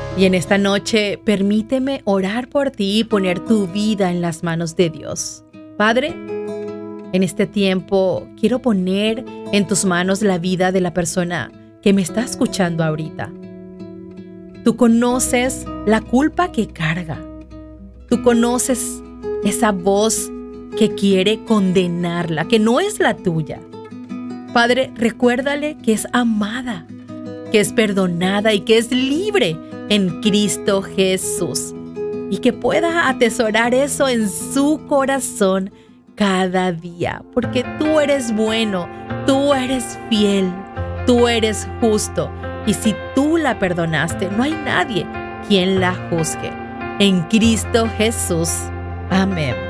Y en esta noche, permíteme orar por ti y poner tu vida en las manos de Dios. Padre, en este tiempo quiero poner en tus manos la vida de la persona que me está escuchando ahorita. Tú conoces la culpa que carga. Tú conoces esa voz que quiere condenarla, que no es la tuya. Padre, recuérdale que es amada, que es perdonada y que es libre en Cristo Jesús. Y que pueda atesorar eso en su corazón cada día. Porque tú eres bueno, tú eres fiel, tú eres justo. Y si tú la perdonaste, no hay nadie quien la juzgue. En Cristo Jesús. Amén.